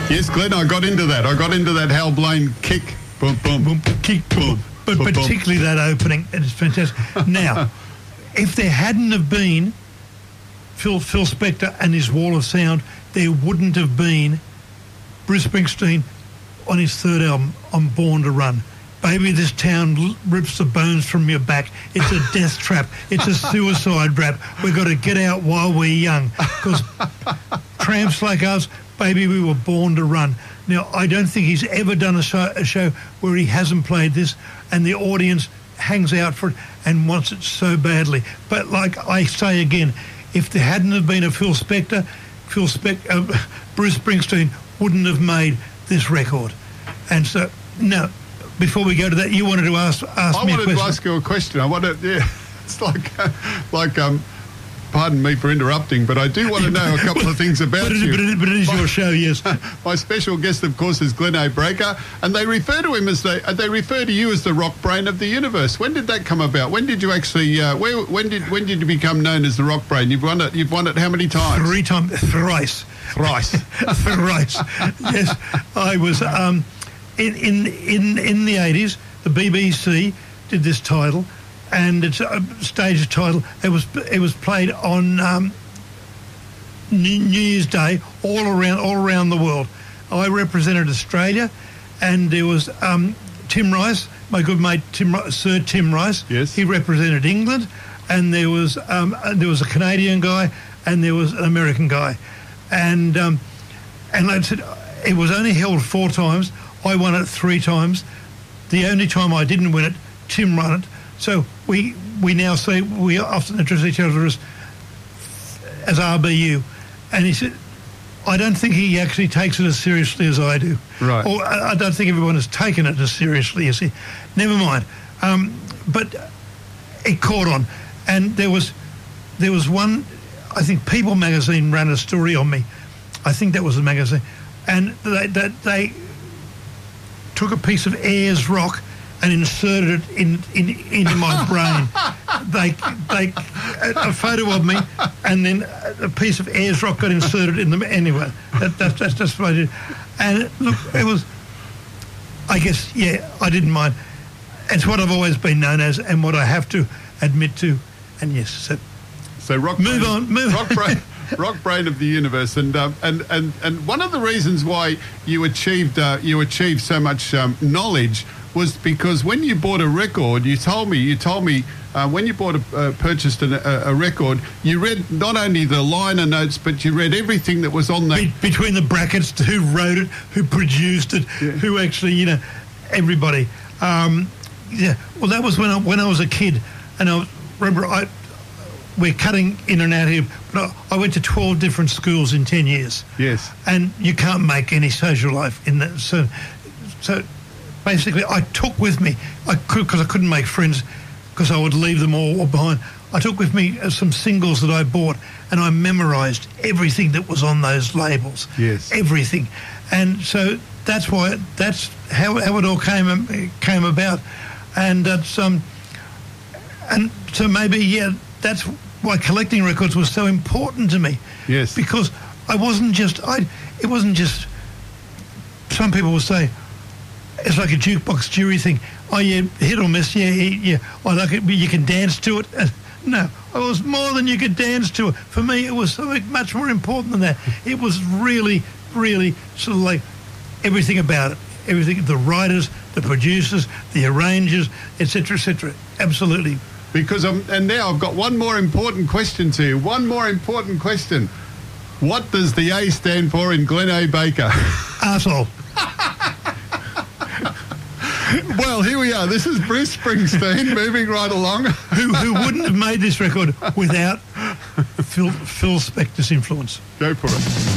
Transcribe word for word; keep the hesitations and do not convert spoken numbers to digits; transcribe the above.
Yes, Glenn, I got into that. I got into that Hal Blaine kick. Boom, boom, boom, kick, boom. But boom, particularly boom. that opening, it's fantastic. Now, if there hadn't have been Phil, Phil Spector and his Wall of Sound, there wouldn't have been Bruce Springsteen on his third album, I'm Born to Run. Baby, this town l- rips the bones from your back. It's a death trap. It's a suicide rap. We've got to get out while we're young. Because tramps like us, baby, we were born to run. Now, I don't think he's ever done a show, a show where he hasn't played this and the audience hangs out for it and wants it so badly. But like I say again, if there hadn't have been a Phil Spector, Phil Spec- uh, Bruce Springsteen wouldn't have made this record. And so, no, before we go to that, you wanted to ask, ask I me a wanted question. to ask you a question. I wanted, yeah, it's like, uh, like, um, pardon me for interrupting, but I do want to know a couple of things about but it, you. But it, but it is my, your show, yes. My special guest, of course, is Glen A. Breaker, and they refer to him as they uh, they refer to you as the rock brain of the universe. When did that come about? When did you actually? Uh, where, when did when did you become known as the rock brain? You've won it. You've won it how many times? Three times, thrice, thrice, thrice. Yes, I was um, in in in in the eighties. The B B C did this title. And it's a stage title. It was it was played on um, New Year's Day all around all around the world. I represented Australia, and there was um, Tim Rice, my good mate Tim, Sir Tim Rice. Yes. He represented England, and there was um, there was a Canadian guy, and there was an American guy, and um, and I said it was only held four times. I won it three times. The only time I didn't win it, Tim won it. So we we now say we often address each other as as R B U, and he said, I don't think he actually takes it as seriously as I do. Right. Or I, I don't think everyone has taken it as seriously as he. Never mind. Um, but it caught on, and there was there was one. I think People magazine ran a story on me. I think that was the magazine, and they they, they took a piece of Ayers Rock and inserted it in, in into my brain. They they a, a photo of me, and then a piece of Ayers Rock got inserted in them anyway. That, that, that's just what I did. And it, look, it was. I guess yeah, I didn't mind. It's what I've always been known as, and what I have to admit to. And yes, so so rock. Move brain, on. Move. Rock brain. Rock brain of the universe, and um, and and and one of the reasons why you achieved uh, you achieved so much um, knowledge was because when you bought a record, you told me you told me uh, when you bought a, uh, purchased a, a record, you read not only the liner notes, but you read everything that was on that. Be- between the brackets, who wrote it, who produced it, yeah. who actually, you know, everybody. Um, yeah. Well, that was when I, when I was a kid, and I remember I. We're cutting in and out here, but I went to twelve different schools in ten years. Yes. And you can't make any social life in that. So, so basically, I took with me, I could because I couldn't make friends because I would leave them all behind. I took with me some singles that I bought, and I memorised everything that was on those labels. Yes. Everything. And so that's why, that's how, how it all came came about. And it's, um, and so maybe, yeah, that's why collecting records was so important to me. Yes. Because I wasn't just, I. it wasn't just, some people will say, it's like a jukebox jury thing. Oh, yeah, hit or miss, yeah, yeah. I like it, but you can dance to it. Uh, no, it was more than you could dance to it. For me, it was something much more important than that. It was really, really sort of like everything about it. Everything, the writers, the producers, the arrangers, et cetera, et cetera. Absolutely. Because I'm, and now I've got one more important question to you. One more important question. What does the A stand for in Glen A. Baker? Arsehole. Well, here we are. This is Bruce Springsteen moving right along. who, who wouldn't have made this record without Phil, Phil Spector's influence? Go for it.